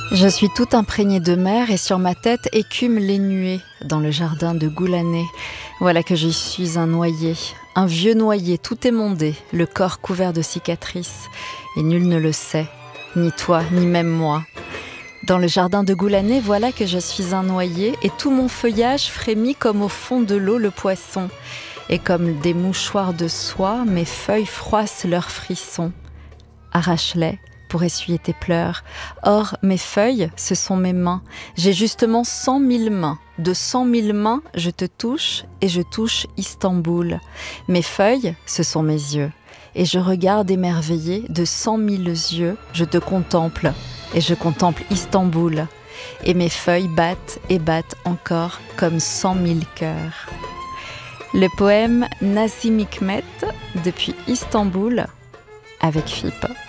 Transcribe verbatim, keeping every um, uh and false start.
Je suis tout imprégnée de mer et sur ma tête écument les nuées dans le jardin de Goulanais. Voilà que je suis un noyé, un vieux noyé tout émondé, le corps couvert de cicatrices. Et nul ne le sait, ni toi, ni même moi. Dans le jardin de Goulanais, voilà que je suis un noyé et tout mon feuillage frémit comme au fond de l'eau le poisson. Et comme des mouchoirs de soie, mes feuilles froissent leurs frissons. Arrache-les pour essuyer tes pleurs. Or, mes feuilles, ce sont mes mains. J'ai justement cent mille mains. De cent mille mains, je te touche et je touche Istanbul. Mes feuilles, ce sont mes yeux. Et je regarde émerveillé de cent mille yeux, je te contemple et je contemple Istanbul. Et mes feuilles battent et battent encore comme cent mille cœurs. Le poème Nazım Hikmet depuis Istanbul avec F I P.